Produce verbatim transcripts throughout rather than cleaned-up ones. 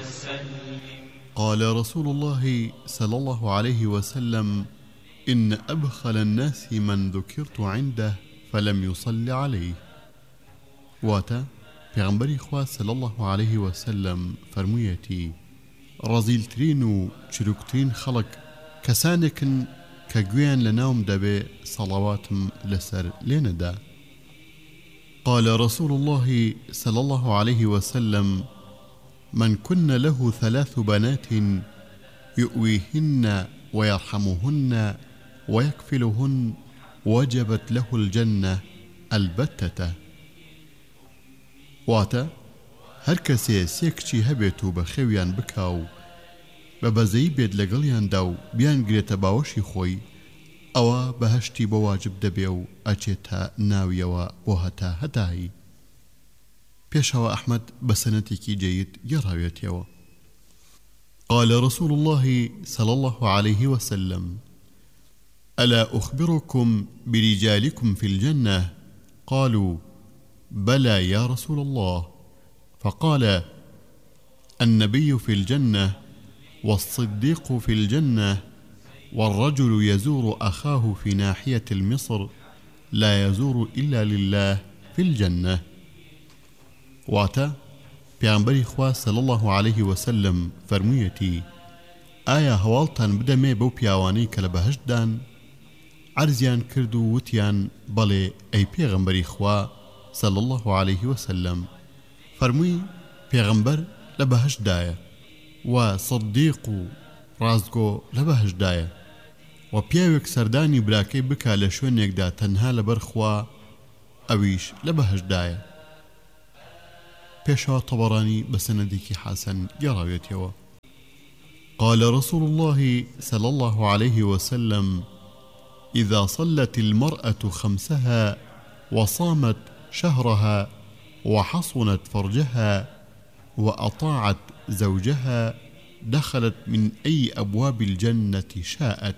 قال رسول الله صلى الله عليه وسلم: إن أبخل الناس من ذكرت عنده فلم يصل عليه. واتا پیغمبری خوا صلی الله عليه وسلم فرموویەتی: ڕەزیلترین و چروکترین خەڵک کەسانێکن کە گوێیان لە ناوم دەبێ سەڵاواتم لەسەر لێنەدا. قال رسول الله صلى الله عليه وسلم: من كن له ثلاث بنات يؤويهن ويرحمهن ويكفلهن وجبت له الجنة البتة. واتە هەر کەسێ سێ کچی هەبێت و بە خێویان بکاو بە بەزەیی بێت لەگەڵیاندا و بیان گرێتە باوەشی خۆی، ئەوە بەهەشتی بۆ واجب دەبێ و ئەچێتە ناویەوە بۆ هەتا هەتایی. پێشەوە ئەحمەد بە سەنەدێکی جەید گێڕاوێتەوە. قال رسول الله صلى الله عليه وسلم: ألا أخبركم برجالكم في الجنة؟ قالوا: بلى يا رسول الله. فقال: النبي في الجنة، والصديق في الجنة، والرجل يزور أخاه في ناحية المصر لا يزور إلا لله في الجنة. واتا پیامبری خوا صلی الله عليه وسلم فرموویەتی: ئایا هەواڵتان بدەمێ بەو پیاوانەی کە لە بەهەشتدان؟ عەرزیان کرد و وتیان: بەڵێ ئەی پێغەمبەری خوا صلی الله عليه وسلم. فەرمووی: پێغەمبەر لە بەهەشتدایە و صدیق و ڕازگۆ لە بەهەشتدایە و پیاوێک سەردانی براکەی بکا لە شوێنێکدا تەنها لەبەر خوا، ئەویش لە بەهەشتدایە. پێشەوە طەبەرانی بە سەنەدێکی حەسەن گێڕاوێتەوە. قال رسول الله صلى الله عليه وسلم: إذا صلت المرأة خمسها وصامت شهرها وحصنت فرجها وأطاعت زوجها دخلت من أي أبواب الجنة شاءت.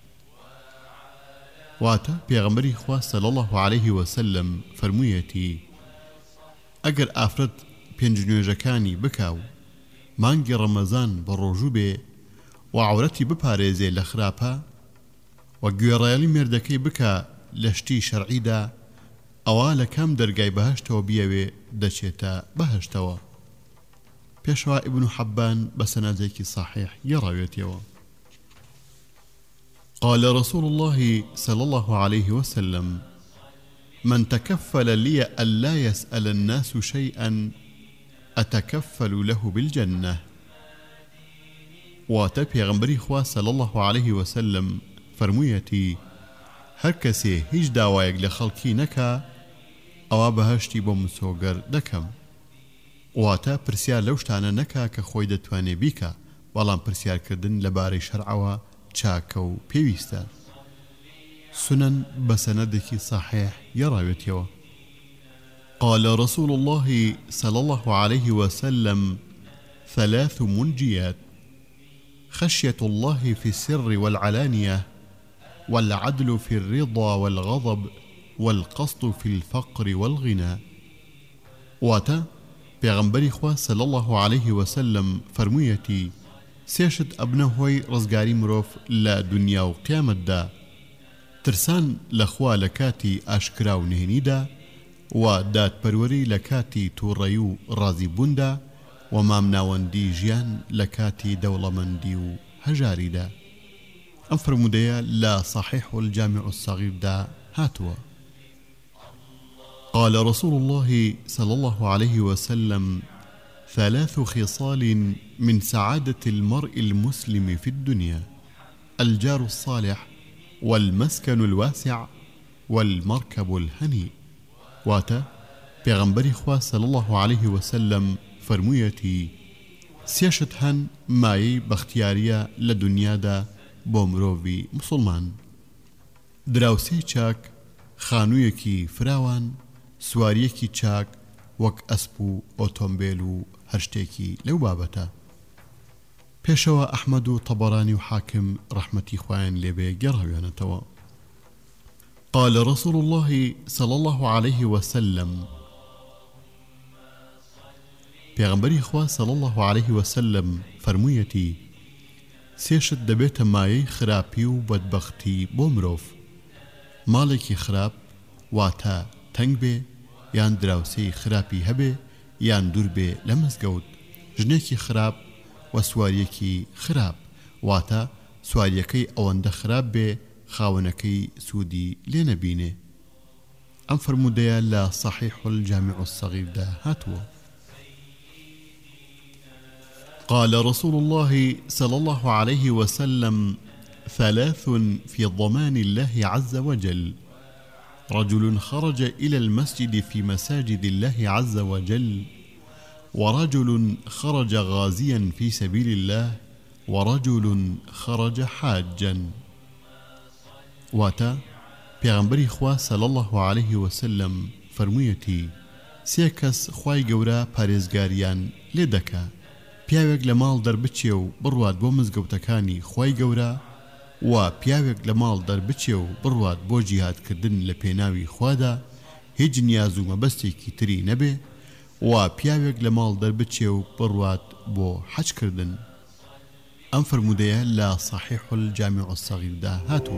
واتا پیغمبری خوا صلی الله عليه وسلم فرموویەتی: ئەگەر ئافرەت پێنجنوێژەکانی بکاو، مانگی ڕەمەزان بە ڕۆژوو بێ و عەورەتی بپارێزێ لە خراپە و گوێڕایەڵی مێردەکەی بکا لە شتی شەرعیدا، ئەوە لە کام دەرگای بەهەشتەوە بیەوێ دەچێتە بەهەشتەوە. پێشەوە ئیبن حەبان بە سەنەدێکی صحیح گێڕاوێتەوە. قال رسول الله صلى الله عليه وسلم: من تكفل لي ألا يسأل الناس شيئا أتكفل له بالجنة. واتا پیغمبری خوا صلی الله عليه وسلم فرموویەتی: هەر کەسێ هیچ داوایەک لە خەڵکی نەکا، ئەوە بەهەشتی بۆ مسۆگەر دەکەم. واتا پرسیار لەو شتانە نەکا کە خۆی دەتوانێ بیکە، بەڵام پرسیارکردن لەبارەی شەرعەوە چاکە و پێویستە. سنن بە سەنەدێکی صحیح گێڕاوێتەوە. قال رسول الله صلى الله عليه وسلم: ثلاث منجيات: خشية الله في السر والعلانية، والعدل في الرضا والغضب، والقسط في الفقر والغنى. واتا پیغمبری خوا صلی الله عليه وسلم فرموویەتی: سێشت ئەبنە هۆی ڕزگاری مرۆڤ لە دنیا و قیامەتدا، ترسان لەخوا لە کاتی ئاشکرا و نهێنیدا، و دادپەروەری لە کاتی تووڕەیی و ڕازیبووندا، و مامناوەندی ژیان لە کاتی دەوڵەمەندی و هەژاریدا. ئەم فرموودەیە لە صحیح الجامع الصغير دا هاتووە. قال رسول الله صلى الله عليه وسلم: ثلاث خصال من سعادة المرء المسلم في الدنيا: الجار الصالح، والمسكن الواسع، والمركب الهنيء. واتا پیغمبری خوا صلی الله عليه وسلم فرموویەتی: سێشت هەن مایەی بەختیاریە لە دنیادا بۆ مرۆڤی مسلمان: دراوسێی چاک، خانوویەکی فراوان، سواریەکی چاک وەک ئەسپ و ئۆتۆمبیل و هەر شتێکی لەو بابەتە. پێشەوە ئەحمەد و طەبەرانی و حاکم ڕەحمەتی خوایان لێبێ گێڕاویانەتەوە. قال رسول الله صلى الله عليه وسلم: پێغەمبەری خوا صلی الله عليه وسلم فەرموویەتی سێشت دەبێتە مایەی خراپی و بەدبەختی بۆ مرۆڤ ماڵێکی خراپ واتە تەنگ بێ یان دراوسەی خراپی هەبێ یان دوور بێ لە مزگەوت ژنێکی خراپ و سواریەکی خراپ واتە سواریەکەی ئەوەندە خراپ بێ خاوەنەکەی سوودی لێ نەبینێ ئەم فەرموودەیە لە صحیح الجامع الصغيردا هاتووە. قال رسول الله صلى الله عليه وسلم ثلاث في ضمان الله عز وجل رجل خرج إلى المسجد في مساجد الله عز وجل ورجل خرج غازيا في سبيل الله ورجل خرج حاجا واتا پیغمبری خوا صلی الله عليه وسلم فرموویەتی سێ کەس خوای گەورە پارێزگاریان لێ دەکا پیاوێک لە ماڵ دەربچێ و بڕوات بۆ مزگەوتەکانی خوای گەورە و پیاوێک لە ماڵ دەربچێ و بڕوات بۆ جیهادکردن لە پێناوی خوادا هیچ نیاز و مەبەستێکی تری نەبێ و پیاوێک لە ماڵ دەربچێ و بڕوات بۆ حەجکردن ئەم فەرموودەیە لە صحیح الجامع الصغيردا هاتووە.